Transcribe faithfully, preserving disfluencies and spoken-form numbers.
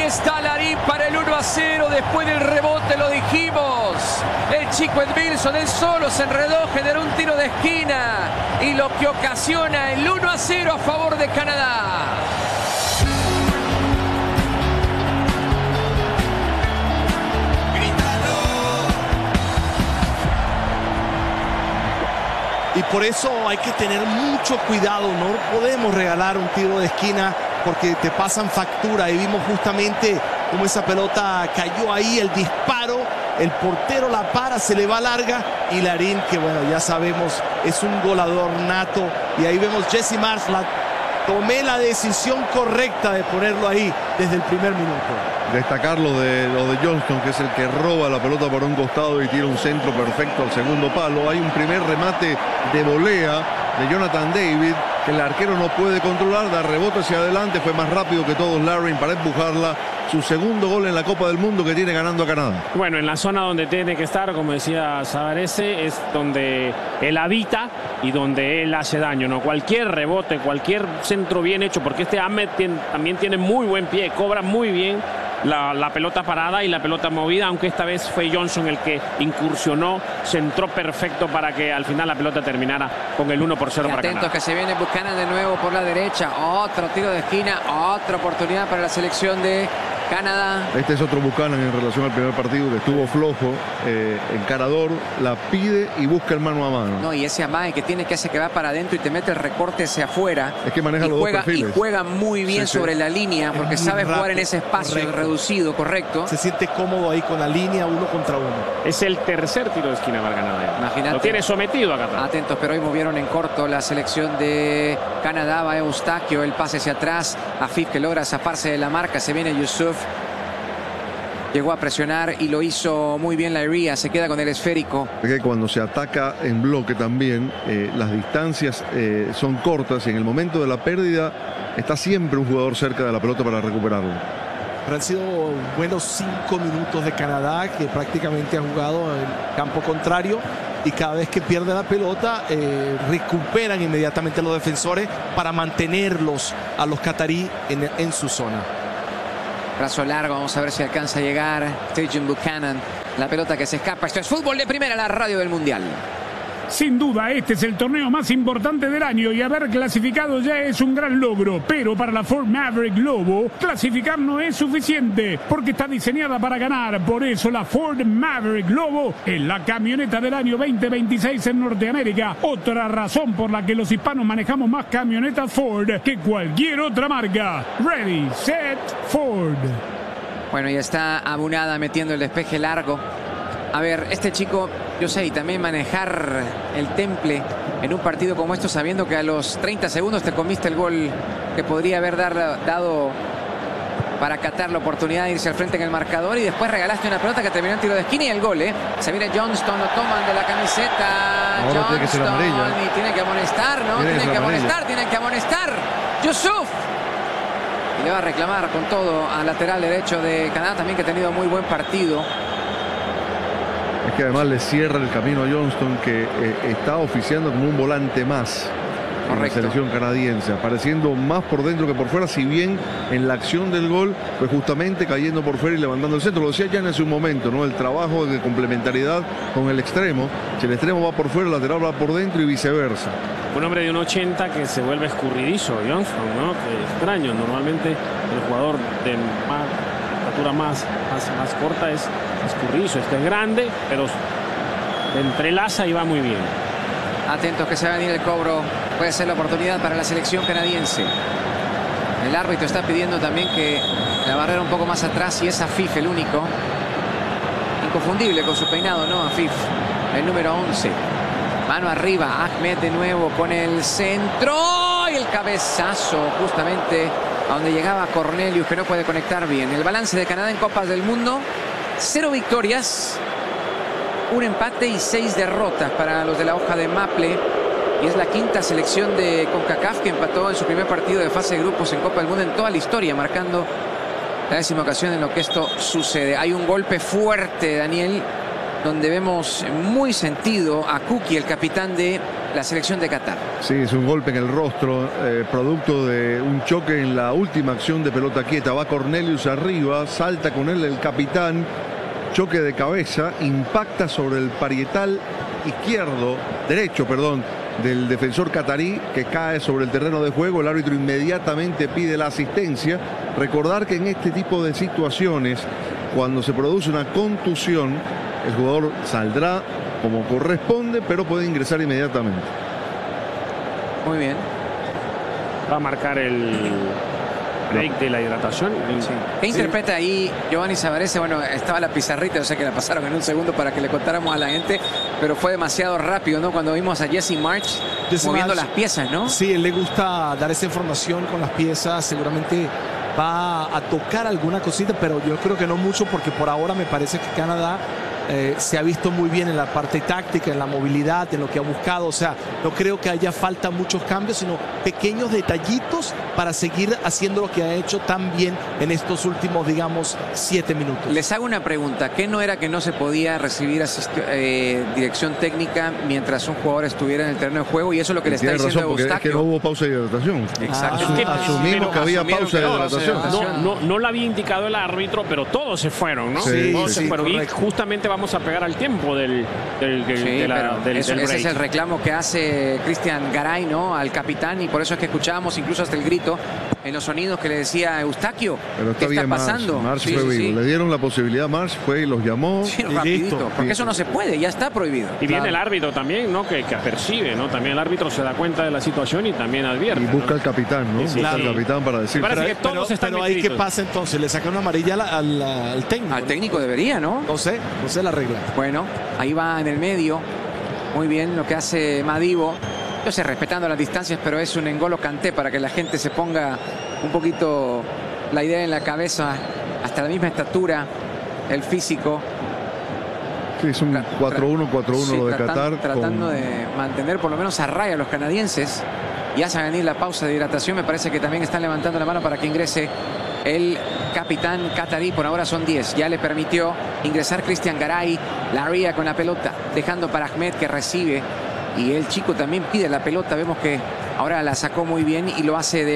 está Larín para el uno a cero. Después del rebote lo dijimos. El chico Edmilson, él solo se enredó, generó un tiro de esquina. Y lo que ocasiona el uno a cero a favor de Canadá. Y por eso hay que tener mucho cuidado. No podemos regalar un tiro de esquina porque te pasan factura. Y vimos justamente cómo esa pelota cayó ahí, el disparo. El portero la para, se le va larga. Y Larín, que bueno, ya sabemos, es un goleador nato. Y ahí vemos Jesse Marsh. La, tomé la decisión correcta de ponerlo ahí desde el primer minuto. Destacar lo de, lo de Johnston, que es el que roba la pelota por un costado y tira un centro perfecto al segundo palo. Hay un primer remate de volea de Jonathan David que el arquero no puede controlar, da rebote hacia adelante, fue más rápido que todos Larín para empujarla. Su segundo gol en la Copa del Mundo que tiene ganando a Canadá. Bueno, en la zona donde tiene que estar, como decía Savarese, es donde él habita y donde él hace daño, ¿no? Cualquier rebote, cualquier centro bien hecho, porque este Ahmed tiene, también tiene muy buen pie, cobra muy bien la, la pelota parada y la pelota movida, aunque esta vez fue Johnson el que incursionó, centró perfecto para que al final la pelota terminara con el uno por cero para Canadá. Atentos que se viene Buchanan de nuevo por la derecha, otro tiro de esquina, otra oportunidad para la selección de Canadá. Este es otro Buchanan en relación al primer partido que estuvo flojo, eh, encarador, la pide y busca el mano a mano. No, y ese amague que tiene que hacer que va para adentro y te mete el recorte hacia afuera. Es que maneja y los juega, dos perfiles. Y juega muy bien sí, sobre sí. la línea porque es sabe rápido, jugar en ese espacio correcto. reducido, correcto. Se siente cómodo ahí con la línea uno contra uno. Es el tercer tiro de esquina para Canadá. Imagínate. Lo tiene sometido acá atrás. Atentos, pero hoy movieron en corto la selección de Canadá. Va Eustaquio, el pase hacia atrás. Afif que logra zafarse de la marca. Se viene Yusuf. Llegó a presionar y lo hizo muy bien la Iría. Se queda con el esférico. Es que cuando se ataca en bloque también, eh, las distancias eh, son cortas y en el momento de la pérdida está siempre un jugador cerca de la pelota para recuperarlo. Pero han sido buenos cinco minutos de Canadá, que prácticamente ha jugado en el campo contrario. Y cada vez que pierde la pelota, eh, recuperan inmediatamente los defensores para mantenerlos a los catarí en, en su zona. Brazo largo, vamos a ver si alcanza a llegar Tejan Buchanan. La pelota que se escapa. Esto es Fútbol de Primera, la radio del Mundial. Sin duda, este es el torneo más importante del año y haber clasificado ya es un gran logro. Pero para la Ford Maverick Lobo, clasificar no es suficiente porque está diseñada para ganar. Por eso la Ford Maverick Lobo es la camioneta del año veinte veintiséis en Norteamérica. Otra razón por la que los hispanos manejamos más camionetas Ford que cualquier otra marca. Ready, set, Ford. Bueno, ya está Abunada metiendo el despeje largo. A ver, este chico, yo sé, y también manejar el temple en un partido como esto, sabiendo que a los treinta segundos te comiste el gol que podría haber dar, dado para acatar la oportunidad de irse al frente en el marcador, y después regalaste una pelota que terminó en tiro de esquina y el gol, ¿eh? Se viene Johnston, lo toman de la camiseta. Ahora Johnston, tiene que ser amarilla. Y tiene que amonestar, ¿no? Tiene Tienen que amarilla. amonestar, tienen que amonestar. Yusuf. Y le va a reclamar con todo al lateral derecho de Canadá, también que ha tenido muy buen partido. Es que además le cierra el camino a Johnston, que eh, está oficiando como un volante más en Correcto. la selección canadiense, apareciendo más por dentro que por fuera, si bien en la acción del gol, pues justamente cayendo por fuera y levantando el centro. Lo decía ya en hace un momento, ¿no? El trabajo de complementariedad con el extremo. Si el extremo va por fuera, el lateral va por dentro y viceversa. Un hombre de un ochenta que se vuelve escurridizo, Johnston, ¿no? Que extraño. Normalmente el jugador de más estatura más, más, más corta es escurridizo. Este es grande, pero entrelaza y va muy bien. Atentos que se va a venir el cobro. Puede ser la oportunidad para la selección canadiense. El árbitro está pidiendo también que la barrera un poco más atrás, y es Afif el único. Inconfundible con su peinado, ¿no? Afif, el número once. Mano arriba, Ahmed de nuevo con el centro y el cabezazo justamente a donde llegaba Cornelius, que no puede conectar bien. El balance de Canadá en Copas del Mundo: cero victorias, un empate y seis derrotas para los de la hoja de Maple. Y es la quinta selección de CONCACAF que empató en su primer partido de fase de grupos en Copa del Mundo en toda la historia, marcando la décima ocasión en lo que esto sucede. Hay un golpe fuerte, Daniel, donde vemos muy sentido a Cookie, el capitán de la selección de Qatar. Sí, es un golpe en el rostro, eh, producto de un choque en la última acción de pelota quieta. Va Cornelius arriba, salta con él el capitán, choque de cabeza, impacta sobre el parietal izquierdo, derecho, perdón, del defensor catarí, que cae sobre el terreno de juego. El árbitro inmediatamente pide la asistencia. Recordar que en este tipo de situaciones, cuando se produce una contusión, el jugador saldrá como corresponde, pero puede ingresar inmediatamente. Muy bien. Va a marcar el break de la hidratación. Sí. ¿Qué sí. interpreta ahí Giovanni Savarese? Bueno, estaba la pizarrita, o sea que la pasaron en un segundo para que le contáramos a la gente, pero fue demasiado rápido, ¿no? Cuando vimos a Jesse Marsch Jesse moviendo Marsch, las piezas, ¿no? Sí, él le gusta dar esa información con las piezas, seguramente va a tocar alguna cosita, pero yo creo que no mucho, porque por ahora me parece que Canadá Eh, se ha visto muy bien en la parte táctica, en la movilidad, en lo que ha buscado. O sea, no creo que haya falta muchos cambios, sino pequeños detallitos para seguir haciendo lo que ha hecho tan bien en estos últimos, digamos, siete minutos. Les hago una pregunta. ¿Qué no era que no se podía recibir eh, dirección técnica mientras un jugador estuviera en el terreno de juego? Y eso es lo que le está diciendo razón, Eustaquio. Es que no hubo pausa de hidratación. Exacto. Ah, es que, asumimos que había pausa de hidratación. No, no, no lo había indicado el árbitro, pero todos se fueron, ¿no? Sí, todos sí, se fueron. correcto. Y justamente vamos a pegar al tiempo del, del, del, Sí, de la, del, eso, del break. ese es el reclamo que hace Cristian Garay, ¿no? Al capitán, y por eso es que escuchábamos incluso hasta el grito en los sonidos que le decía Eustaquio. Pero está ¿Qué bien, está pasando? Marsch Sí, fue sí, vivo. sí. Le dieron la posibilidad, Marsch fue y los llamó. Sí, Y rapidito, listo. porque eso no se puede, ya está prohibido. Y viene Claro. el árbitro también, ¿no? Que, que percibe, ¿no? También el árbitro se da cuenta de la situación y también advierte. Y busca ¿no? al capitán, ¿no? Sí, sí, busca claro. al capitán para decir. Parece Pero, que todos pero, están pero ahí, ¿qué metiditos. pasa entonces? ¿Le saca una amarilla al, al, al técnico? Al técnico debería, ¿no? No sé, no sé la regla. Bueno, ahí va en el medio. Muy bien lo que hace Madibo. Yo sé, respetando las distancias, pero es un N'Golo Kanté para que la gente se ponga un poquito la idea en la cabeza. Hasta la misma estatura, el físico. Sí, es un cuatro uno, cuatro uno Sí, lo de tratan- Qatar. Tratando con... de mantener por lo menos a raya a los canadienses. Y hace venir la pausa de hidratación. Me parece que también están levantando la mano para que ingrese el capitán catarí. Por ahora son diez. Ya le permitió ingresar Cristian Garay. Laria con la pelota, dejando para Ahmed, que recibe. Y el chico también pide la pelota. Vemos que ahora la sacó muy bien y lo hace de